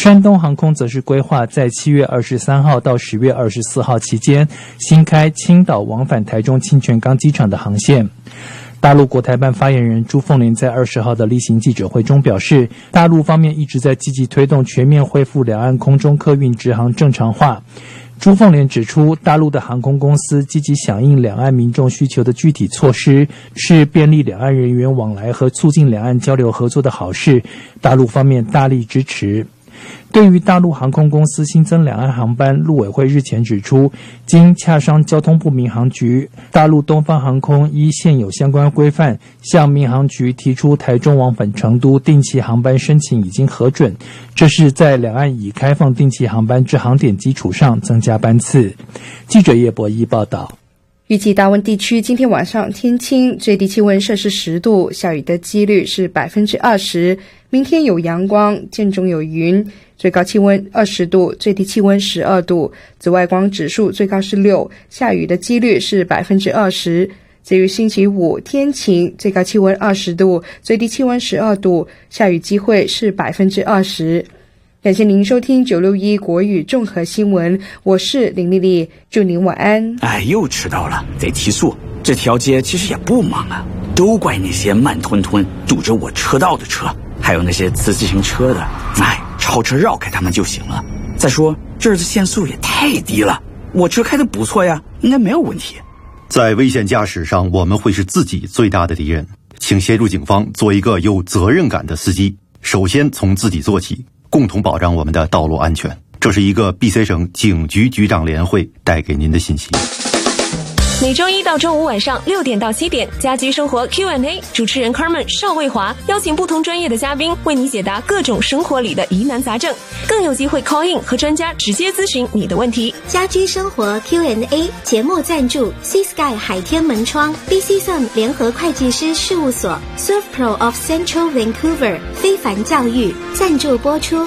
山东航空则是规划在7月23号到10月24号期间新开青岛往返台中清泉岗机场的航线。大陆国台办发言人朱凤莲在20号的例行记者会中表示，大陆方面一直在积极推动全面恢复两岸空中客运直航正常化。朱凤莲指出，大陆的航空公司积极响应两岸民众需求的具体措施，是便利两岸人员往来和促进两岸交流合作的好事，大陆方面大力支持。对于大陆航空公司新增两岸航班，陆委会日前指出，经洽商交通部民航局，大陆东方航空依现有相关规范，向民航局提出台中往返成都定期航班申请已经核准，这是在两岸已开放定期航班之航点基础上增加班次。记者叶博一报道。 预计大温地区今天晚上天晴，最低气温摄氏10度，下雨的几率是20%。明天有阳光，间中有云，最高气温20度，最低气温12度，紫外光指数最高是6，下雨的几率是20%。至于星期五天晴，最高气温20度，最低气温12度，下雨机会是20%。感谢您收听961国语综合新闻，我是林丽丽，祝您晚安。 又迟到了，得提速。这条街其实也不忙啊，都怪那些慢吞吞堵着我车道的车，还有那些骑自行车的，超车绕开他们就行了。再说这儿的限速也太低了，我车开得不错呀，应该没有问题。 在危险驾驶上，我们会是自己最大的敌人，请协助警方做一个有责任感的司机，首先从自己做起，共同保障我们的道路安全。这是一个 BC 省警局局长联会带给您的信息。 每周一到周五晚上6点到7点，家居生活 Q&A， 主持人 Carmen 邵卫华邀请不同专业的嘉宾为你解答各种生活里的疑难杂症，更有机会 call in 和专家直接咨询你的问题。 家居生活 Q&A 节目赞助 Sea Sky 海天门窗 BC Sun 联合会计师事务所 SurfPro of Central Vancouver 非凡教育赞助播出。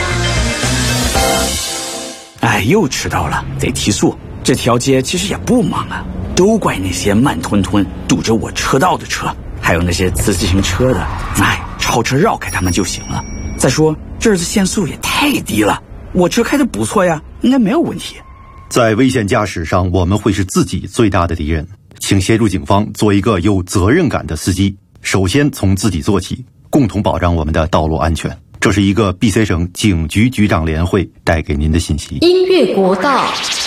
又迟到了，得提速。这条街其实也不忙啊，都怪那些慢吞吞堵着我车道的车，还有那些骑自行车的，超车绕开他们就行了。再说这儿的限速也太低了，我车开得不错呀，应该没有问题。 在危险驾驶上，我们会是自己最大的敌人，请协助警方做一个有责任感的司机，首先从自己做起，共同保障我们的道路安全。这是一个 BC 省警局局长联会带给您的信息。 音乐国道。